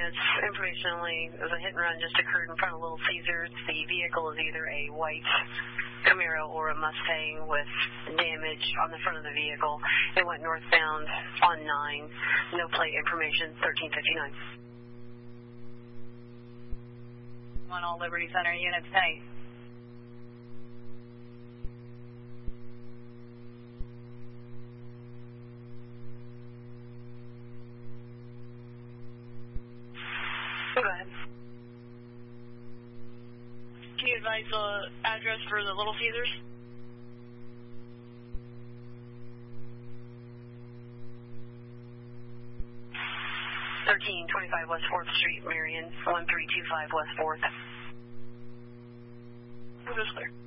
units. Information only, there's a hit and run just occurred in front of Little Caesars. The vehicle is either a white Camaro or a Mustang with damage on the front of the vehicle. It went northbound on 9. No plate information, 1359. On all Liberty Center units, 10. Go ahead. Can you advise the address for the Little Caesars? (1325) West 4th Street, Marion, 1325 West 4th. This clear.